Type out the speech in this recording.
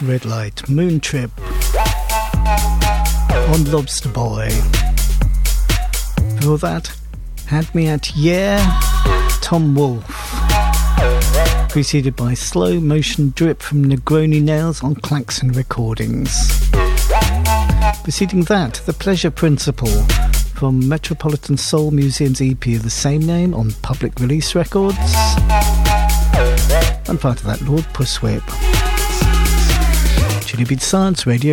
Red Light, Moon Trip on Lobster Boy. Before that, Had Me at Yeah, Tom Wolfe. Preceded by Slow Motion Drip from Negroni Nails on Klaxon Recordings. Preceding that, The Pleasure Principle from Metropolitan Soul Museum's EP of the same name on Public Release Records. And part of that, Lord Pusswhip. Chili Beat Science Radio.